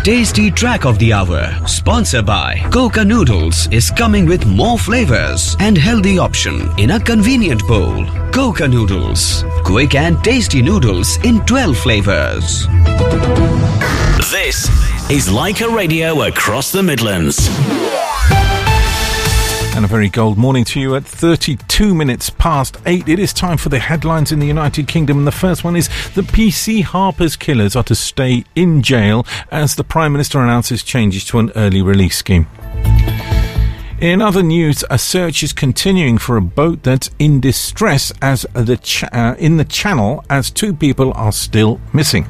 Tasty Track of the Hour, sponsored by Coca Noodles, is coming with more flavors and healthy option in a convenient bowl. Coca Noodles, quick and tasty noodles in 12 flavors. This is Leica Radio across the Midlands. And a very gold morning to you at 32 minutes past 8. It is time for the headlines in the United Kingdom. And the first one is the PC Harper's killers are to stay in jail as the Prime Minister announces changes to an early release scheme. In other news, a search is continuing for a boat that's in distress as in the Channel as 2 people are still missing.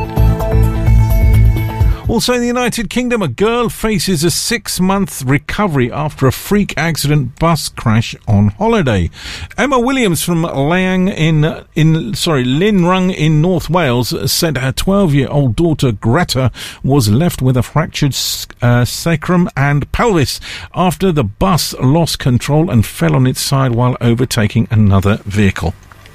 Also in the United Kingdom, a girl faces a 6-month recovery after a freak accident bus crash on holiday. Emma Williams from Linrung in North Wales said her 12-year-old daughter Greta was left with a fractured sacrum and pelvis after the bus lost control and fell on its side while overtaking another vehicle.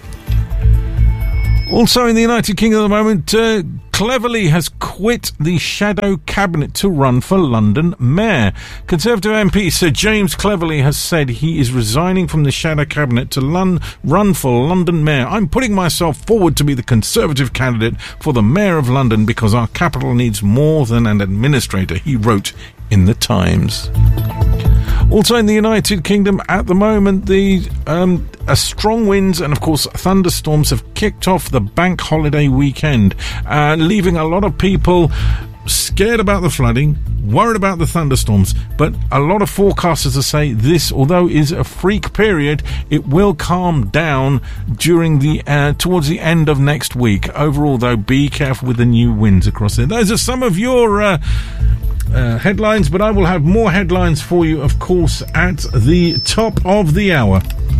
Also in the United Kingdom at the moment, Cleverly has quit the shadow cabinet to run for London Mayor. Conservative MP Sir James Cleverly has said he is resigning from the shadow cabinet to run for London Mayor. I'm putting myself forward to be the Conservative candidate for the Mayor of London because our capital needs more than an administrator, he wrote in the Times. Also in the United Kingdom at the moment, strong winds and, of course, thunderstorms have kicked off the bank holiday weekend, leaving a lot of people scared about the flooding, worried about the thunderstorms. But a lot of forecasters are saying this, although is a freak period, it will calm down during towards the end of next week. Overall, though, be careful with the new winds across there. Those are some of your headlines, but I will have more headlines for you, of course, at the top of the hour.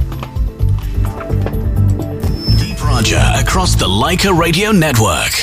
Deep Roger across the Leica Radio Network.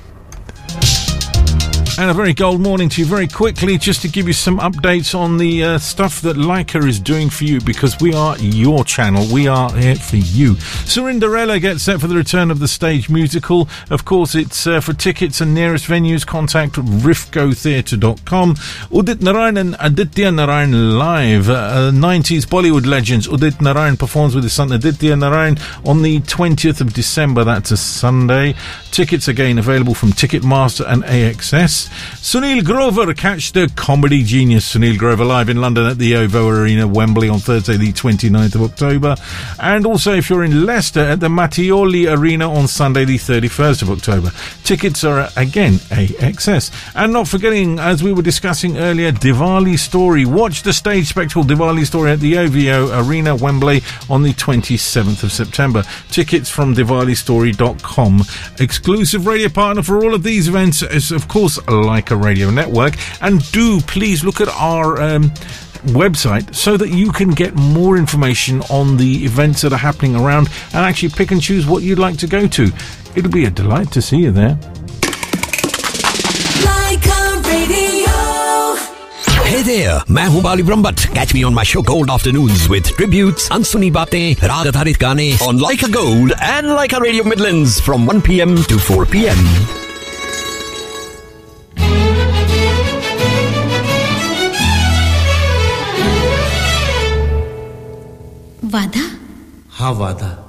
And a very gold morning to you. Very quickly, just to give you some updates on the stuff that Leica is doing for you, because we are your channel. We are here for you. Cinderella gets set for the return of the stage musical. Of course, it's for tickets and nearest venues. Contact rifcotheatre.com. Udit Narayan and Aditya Narayan live. 90s Bollywood legends. Udit Narayan performs with his son Aditya Narayan on the 20th of December. That's a Sunday. Tickets again available from Ticketmaster and AXS. Sunil Grover, catch the comedy genius Sunil Grover live in London at the OVO Arena, Wembley on Thursday the 29th of October. And also if you're in Leicester at the Mattioli Arena on Sunday the 31st of October. Tickets are again AXS. And not forgetting, as we were discussing earlier, Diwali Story. Watch the stage spectacle Diwali Story at the OVO Arena, Wembley on the 27th of September. Tickets from DiwaliStory.com. Exclusive radio partner for all of these events is, of course, Leica Radio Network. And do please look at our website so that you can get more information on the events that are happening around and actually pick and choose what you'd like to go to. It'll be a delight to see you there. Leica Radio. Hey there, मैं हूँ बाली Brahmbhatt. Catch me on my show Gold Afternoons with tributes, अनसुनी बातें, राग आधारित गाने on Leica Gold and Leica Radio Midlands from 1 p.m. to 4 p.m. वादा? हाँ वादा.